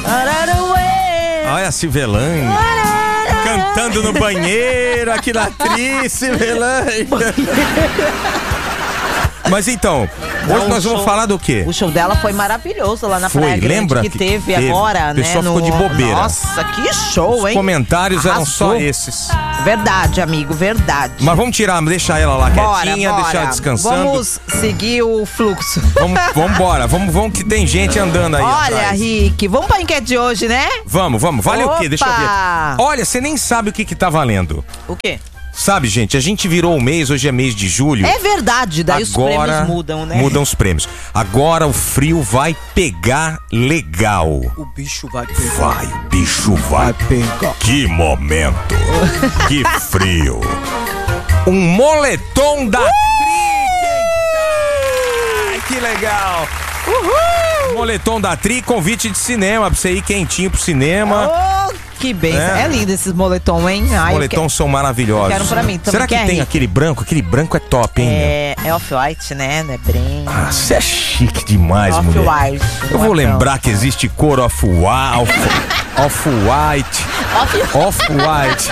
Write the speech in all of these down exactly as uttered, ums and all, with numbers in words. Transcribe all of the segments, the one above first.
Olha a Civelane cantando no banheiro, aquela atriz Civelane. Mas então, hoje Não, nós vamos show, falar do quê? O show dela foi maravilhoso lá na Foi, Praia Grande, lembra que, que teve, teve. agora, O pessoal né? ficou de bobeira. Nossa, que show, Os hein? comentários eram Arrasou. só esses. Verdade, amigo, verdade. Mas vamos tirar, deixar ela lá Bora, quietinha, bora. deixar ela descansando. Vamos seguir o fluxo. Vamos, vamos embora, vamos, vamos que tem gente andando aí Olha, atrás. Rick, vamos pra enquete de hoje, né? Vamos, vamos, vale o quê? Deixa eu ver. Opa! Olha, você nem sabe o que que tá valendo. O quê? Sabe, gente, a gente virou o mês, hoje é mês de julho. É verdade, daí Agora, os prêmios mudam, né? Mudam os prêmios. Agora o frio vai pegar legal. O bicho vai pegar. Vai, o bicho vai. pegar. Que momento. Que frio. Um moletom da Tri. Ai, que legal. Uhul. Moletom da Tri, convite de cinema, pra você ir quentinho pro cinema. Oh, que benção. É. É, lindo esses moletom, hein? Os Ai, eu moletons são maravilhosos. quero pra mim. Também Será que quer, tem Rick? aquele branco? Aquele branco é top, hein? meu? É, é off-white, né? Não é branco. Ah, você é chique demais, mulher. Off-white. Eu vou lembrar que existe cor off-white. Off-white. Off-white.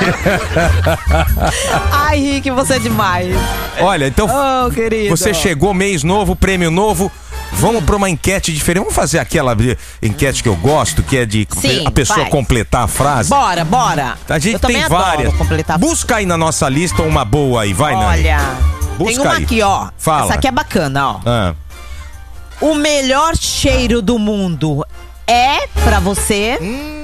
Ai, Rick, você é demais. Olha, então Oh, querido. você chegou, mês novo, prêmio novo. Vamos pra uma enquete diferente. Vamos fazer aquela enquete que eu gosto, que é de Sim, a pessoa faz. completar a frase. Bora, bora. A gente eu também tem adoro várias. completar. Busca aí na nossa lista uma boa aí, vai, Nani. Olha, Busca tem uma aí. aqui, ó. Fala. Essa aqui é bacana, ó. Ah. O melhor cheiro do mundo é pra você.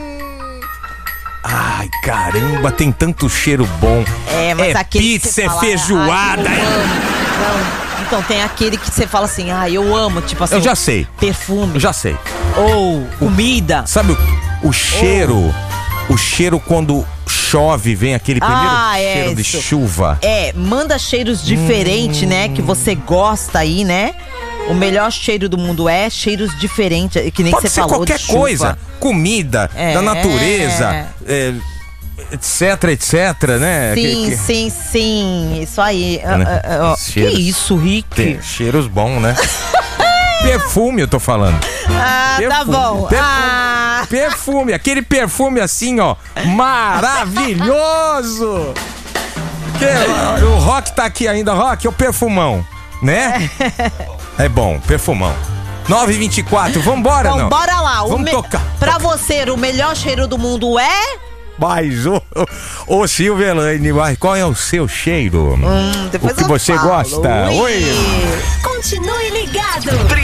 Ai, caramba, tem tanto cheiro bom. É, mas é aquele que pizza, você é fala, feijoada. "Ai, eu amo". Não. Então tem aquele que você fala assim, ah, eu amo, tipo assim. Eu já sei. Perfume. Eu já sei. Ou comida. Sabe o, o cheiro? O cheiro quando chove, vem aquele primeiro Ah, é cheiro de isso. chuva. É, manda cheiros diferentes, né? Que você gosta aí, né? O melhor cheiro do mundo é cheiros diferentes, que nem Pode você ser falou qualquer de chuva. coisa. Comida, É. da natureza, é, etc, etc, né? Sim, Que- que- sim, sim. Isso aí. Ah, Né? ah, ah, ó. Esse Que cheiro. isso, Rick? Tem cheiros bons, né? Perfume, eu tô falando. Ah, tá Perfume. bom. Perfume. Ah, Perfume, aquele perfume assim, ó, maravilhoso! Que, o Rock tá aqui ainda, Rock, é o perfumão, né? É bom, perfumão. nove e vinte e quatro, vambora, então não? bora lá. O Vamos me- tocar. Pra você, o melhor cheiro do mundo é? Mas, ô, ô Silvelane, mas qual é o seu cheiro? Hum, depois o que eu você falo. gosta? Ui. Oi. Continue ligado.